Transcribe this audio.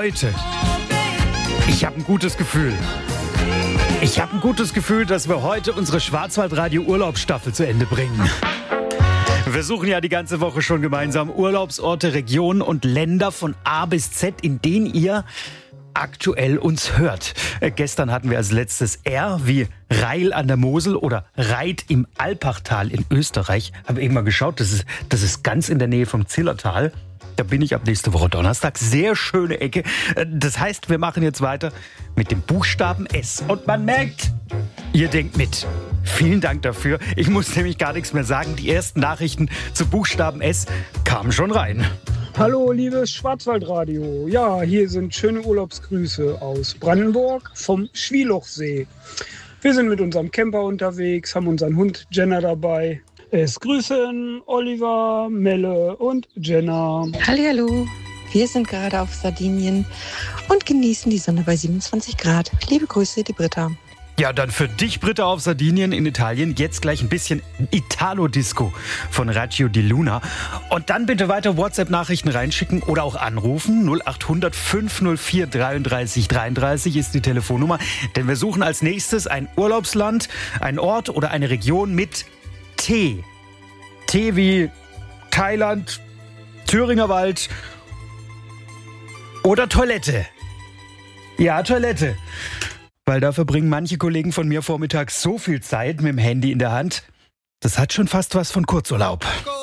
heute. Ich habe ein gutes Gefühl. Ich habe ein gutes Gefühl, dass wir heute unsere Schwarzwaldradio-Urlaubsstaffel zu Ende bringen. Wir suchen ja die ganze Woche schon gemeinsam Urlaubsorte, Regionen und Länder von A bis Z, in denen ihr aktuell uns hört. Gestern hatten wir als letztes R wie Reil an der Mosel oder Reit im Alpachtal in Österreich. Habe eben mal geschaut, das ist ganz in der Nähe vom Zillertal. Da bin ich ab nächste Woche Donnerstag. Sehr schöne Ecke. Das heißt, wir machen jetzt weiter mit dem Buchstaben S. Und man merkt, ihr denkt mit. Vielen Dank dafür. Ich muss nämlich gar nichts mehr sagen. Die ersten Nachrichten zu Buchstaben S kamen schon rein. Hallo, liebes Schwarzwaldradio. Ja, hier sind schöne Urlaubsgrüße aus Brandenburg vom Schwielochsee. Wir sind mit unserem Camper unterwegs, haben unseren Hund Jenna dabei. Es grüßen Oliver, Melle und Jenna. Hallihallo, wir sind gerade auf Sardinien und genießen die Sonne bei 27 Grad. Liebe Grüße, die Britta. Ja, dann für dich, Britta, auf Sardinien in Italien. Jetzt gleich ein bisschen Italo-Disco von Raggio di Luna. Und dann bitte weiter WhatsApp-Nachrichten reinschicken oder auch anrufen. 0800 504 33 33 ist die Telefonnummer. Denn wir suchen als nächstes ein Urlaubsland, einen Ort oder eine Region mit T. T wie Thailand, Thüringer Wald oder Toilette. Ja, Toilette. Weil da verbringen manche Kollegen von mir vormittags so viel Zeit mit dem Handy in der Hand. Das hat schon fast was von Kurzurlaub.